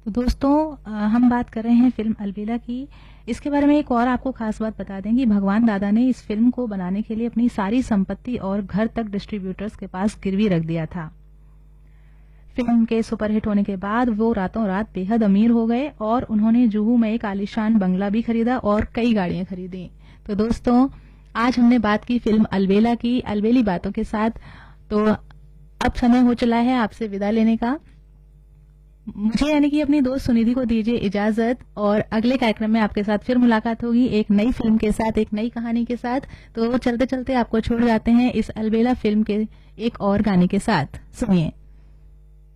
तो दोस्तों हम बात कर रहे हैं फिल्म अलबेला की। इसके बारे में एक और आपको खास बात बता दें कि भगवान दादा ने इस फिल्म को बनाने के लिए अपनी सारी संपत्ति और घर तक डिस्ट्रीब्यूटर्स के पास गिरवी रख दिया था। फिल्म के सुपरहिट होने के बाद वो रातों रात बेहद अमीर हो गए और उन्होंने जुहू में एक आलीशान बंगला भी खरीदा और कई गाड़ियां खरीदी। तो दोस्तों आज हमने बात की फिल्म अलबेला की अलबेली बातों के साथ। तो अब समय हो चला है आपसे विदा लेने का। मुझे यानी कि अपनी दोस्त सुनिधि को दीजिए इजाजत और अगले कार्यक्रम में आपके साथ फिर मुलाकात होगी एक नई फिल्म के साथ, एक नई कहानी के साथ। तो चलते चलते आपको छोड़ जाते हैं इस अलबेला फिल्म के एक और गाने के साथ। सुनिए।